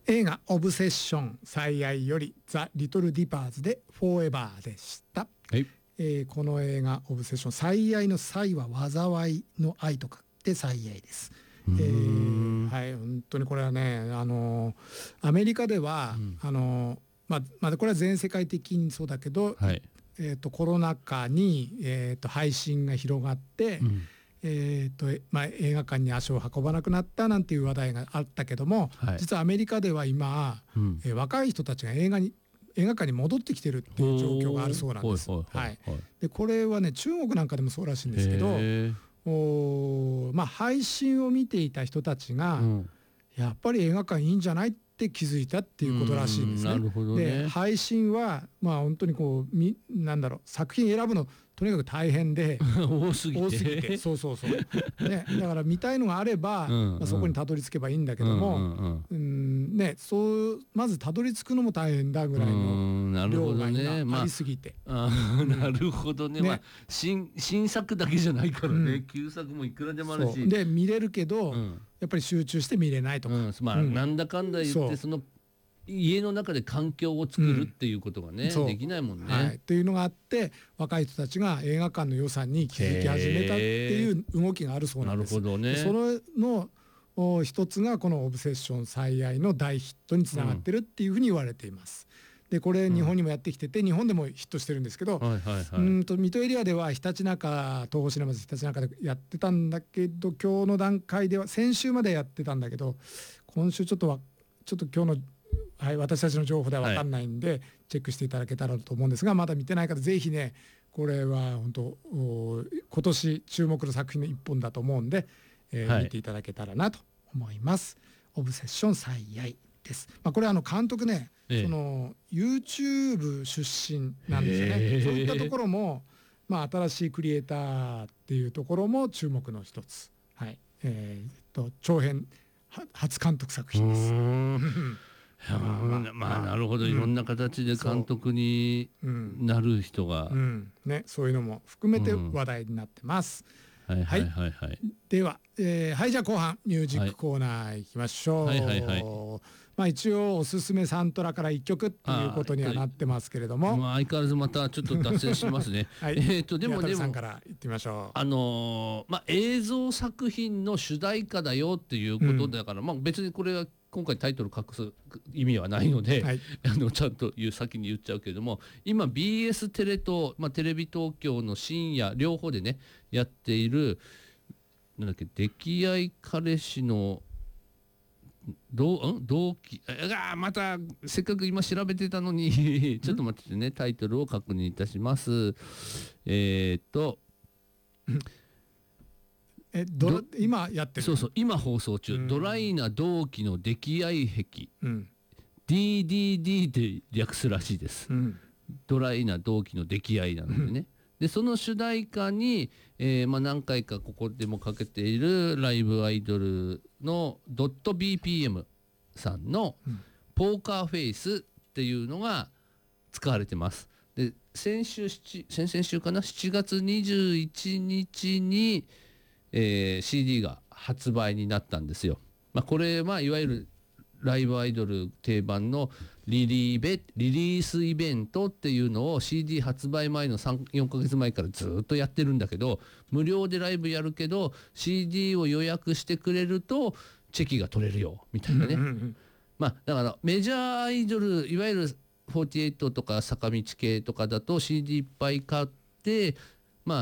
映画オブセッション最愛よりザ・リトル・ディパーズでフォーエバーでした。 はい。 この映画オブセッション、最愛の最は災いの愛と書いて最愛です。はい、本当にこれはね、アメリカでは、まあこれは全世界的にそうだけど、 はい。 コロナ禍に、配信が広がって、映画館に足を運ばなくなったなんていう話題があったけども、 はい、 実はアメリカでは今、若い人たちが映画館に戻ってきてるっていう状況があるそうなんです。でこれはね、中国なんかでもそうらしいんですけど、配信を見ていた人たちが、やっぱり映画館いいんじゃないって気づいたっていうことらしいんですね。 なるほどね。 で配信は本当にこう作品選ぶのとにかく大変で多すぎてそう、ね、だから見たいのがあればそこにたどり着けばいいんだけども、まずたどり着くのも大変だぐらいの量が今ありすぎて、 なるほどね。新作だけじゃないからね、旧作もいくらでもあるし、 で見れるけど、やっぱり集中して見れないとか、 なんだかんだ言ってその家の中で環境を作るっていうことがね、できないもんね。 っていうのがあって、若い人たちが映画館の良さに気づき始めたっていう動きがあるそうなんです。 なるほどね。 それの一つがこのオブセッション最愛の大ヒットにつながってるっていうふうに言われています。でこれ日本にもやってきてて、日本でもヒットしてるんですけど、水戸エリアではひたちなか、東宝シネマズひたちなかでやってたんだけど、今日の段階では先週までやってたんだけど、今週ちょっと今日の私たちの情報では分かんないんで、チェックしていただけたらと思うんですが、まだ見てない方ぜひね、これは本当今年注目の作品の一本だと思うんで、見ていただけたらなと思います。オブセッション最愛です。これ監督ね、その YouTube 出身なんですよね。そういったところも、新しいクリエイターっていうところも注目の一つ。長編初監督作品です。 なるほど、いろんな形で監督になる人が、 そういうのも含めて話題になってます。では、じゃあ後半ミュージックコーナー行きましょう。一応おすすめサントラから1曲っていうことにはなってますけれども、 相変わらずまたちょっと脱線しますね。 でもさんから言ってみましょう。 映像作品の主題歌だよっていうことだから、別にこれは今回タイトル隠す意味はないので、ちゃんと先に言っちゃうけれども、今 BS テレと、テレビ東京の深夜両方でねやっているなんだっけ、溺愛彼氏の同期、またせっかく今調べてたのにちょっと待ってね、タイトルを確認いたします。 今やってる、 そう今放送中、ドライな同期の溺愛癖、DDD で略すらしいです。ドライな同期の溺愛なのでね。でその主題歌に、何回かここでもかけているライブアイドルの .bpm さんのポーカーフェイスっていうのが使われてます。で先々週かな、7月21日に、CD が発売になったんですよ。これいわゆるライブアイドル定番のリリースイベントっていうのを CD 発売前の3、4ヶ月前からずっとやってるんだけど、無料でライブやるけど CD を予約してくれるとチェキが取れるよみたいなね。だからメジャーアイドル、いわゆる48とか坂道系とかだと CD いっぱい買って